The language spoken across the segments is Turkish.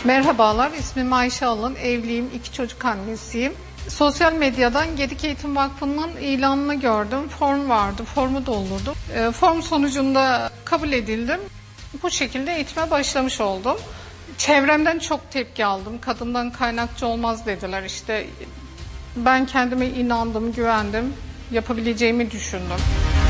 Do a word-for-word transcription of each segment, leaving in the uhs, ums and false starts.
Merhabalar, ismim Ayşe Alın, evliyim, iki çocuk annesiyim. Sosyal medyadan Gedik Eğitim Vakfı'nın ilanını gördüm, form vardı, formu doldurdum. E, form sonucunda kabul edildim, bu şekilde eğitime başlamış oldum. Çevremden çok tepki aldım, kadından kaynakçı olmaz dediler işte. Ben kendime inandım, güvendim, yapabileceğimi düşündüm.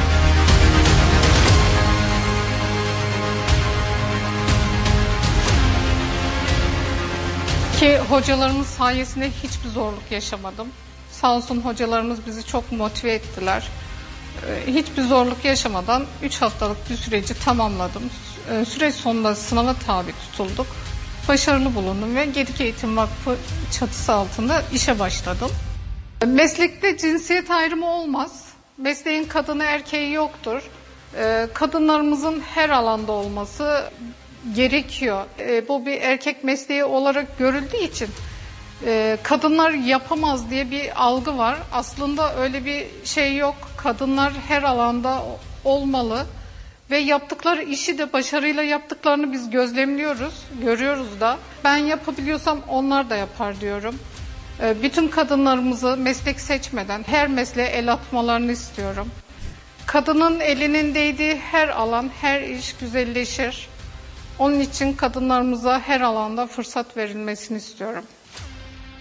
Ki hocalarımız sayesinde hiçbir zorluk yaşamadım. Sağ olsun hocalarımız bizi çok motive ettiler. Hiçbir zorluk yaşamadan üç haftalık bir süreci tamamladım. Süreç sonunda sınava tabi tutulduk. Başarılı bulundum ve Gedik Eğitim Vakfı çatısı altında işe başladım. Meslekte cinsiyet ayrımı olmaz. Mesleğin kadını erkeği yoktur. Kadınlarımızın her alanda olması gerekiyor. E, bu bir erkek mesleği olarak görüldüğü için e, kadınlar yapamaz diye bir algı var. Aslında öyle bir şey yok. Kadınlar her alanda olmalı ve yaptıkları işi de başarıyla yaptıklarını biz gözlemliyoruz, görüyoruz da. Ben yapabiliyorsam onlar da yapar diyorum. E, bütün kadınlarımızı meslek seçmeden her mesleğe el atmalarını istiyorum. Kadının elinin değdiği her alan, her iş güzelleşir. Onun için kadınlarımıza her alanda fırsat verilmesini istiyorum.